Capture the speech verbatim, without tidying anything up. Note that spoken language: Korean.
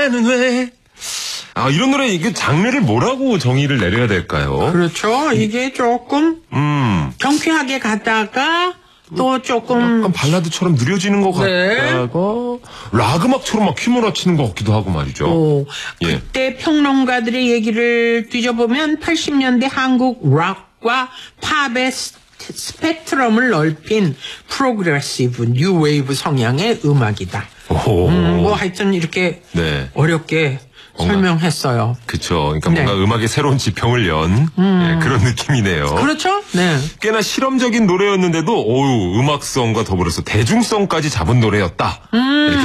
노래는 왜? 아, 이런 노래, 이게 장르를 뭐라고 정의를 내려야 될까요? 그렇죠. 이게 조금, 음. 경쾌하게 가다가, 또 조금. 약간 발라드처럼 느려지는 것 네. 같다가, 락 음악처럼 막 휘몰아치는 것 같기도 하고 말이죠. 오, 예. 그때 평론가들의 얘기를 뒤져보면 팔십 년대 한국 락과 팝의 스- 스펙트럼을 넓힌 프로그레시브, 뉴웨이브 성향의 음악이다. 오. 음, 뭐 하여튼 이렇게 네. 어렵게 뭔가- 설명했어요. 그쵸. 그러니까 네. 뭔가 음악의 새로운 지평을 연 예, 그런 느낌이네요. 그렇죠? 네. 꽤나 실험적인 노래였는데도 오우 음악성과 더불어서 대중성까지 잡은 노래였다. 음. 이렇게